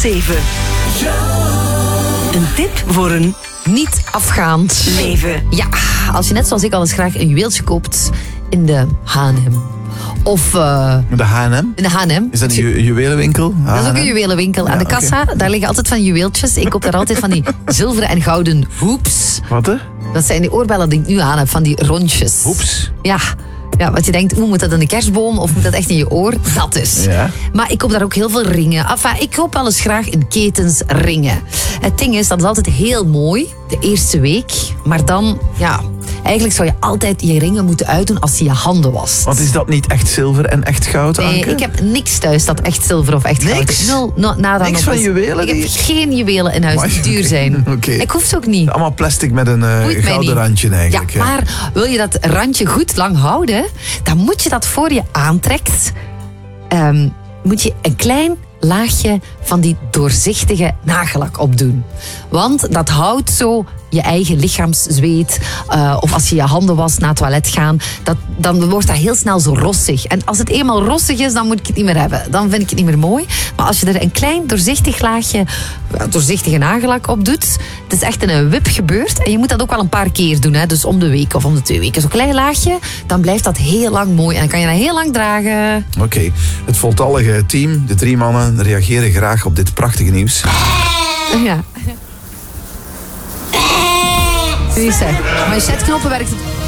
7. Een tip voor een Niet afgaand leven. Ja, als je net zoals ik al eens graag een juweeltje koopt in de H&M. Of De H&M? in de H&M. Is dat een juwelenwinkel? Dat is ook een juwelenwinkel. Aan de kassa, daar liggen altijd van juweeltjes. Ik koop daar altijd van die zilveren en gouden hoops. Wat hè? Dat zijn die oorbellen die ik nu aan heb, van die rondjes. Oeps. Ja, wat je denkt, moet dat in de kerstboom of moet dat echt in je oor? Dat dus. Ja. Maar ik koop daar ook heel veel ringen. Enfin, ik koop wel eens graag in ketens ringen. Het ding is, dat is altijd heel mooi, de eerste week. Maar dan, ja, eigenlijk zou je altijd je ringen moeten uitdoen als je je handen wast. Want is dat niet echt zilver en echt goud, Nee, Anke? ik heb niks thuis dat echt zilver of echt goud Niks? is. Nada Niks nog van eens. juwelen? Ik heb geen juwelen in huis die duur zijn. Oké. Ik hoef ze ook niet. Allemaal plastic met een Boeit mij gouden niet. randje eigenlijk. Ja, maar wil je dat randje goed lang houden, dan moet je dat voor je aantrekt, moet je een klein laagje van die doorzichtige nagellak opdoen. Want dat houdt zo je eigen lichaamszweet, of als je je handen wast na het toilet gaan, dan wordt dat heel snel zo rossig. En als het eenmaal rossig is, dan moet ik het niet meer hebben. Dan vind ik het niet meer mooi. Maar als je er een klein doorzichtig laagje, doorzichtige nagellak op doet, het is echt in een wip gebeurd. En je moet dat ook wel een paar keer doen, hè? Dus om de week of om de 2 weken. Zo'n klein laagje, dan blijft dat heel lang mooi. En dan kan je dat heel lang dragen. Oké. Het voltallige team, de 3 mannen, reageren graag op dit prachtige nieuws. Ja. Wie is hij? Manchetknoppen werkt het